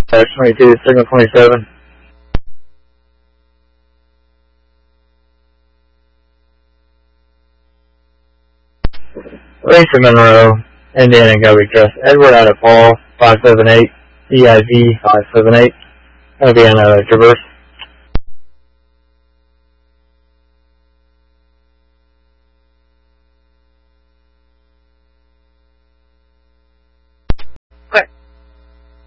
22, signal 27. Lisa Monroe, Indiana Gully Trust. Edward out of Paul, 578, EIV 578. Going to be on a traverse.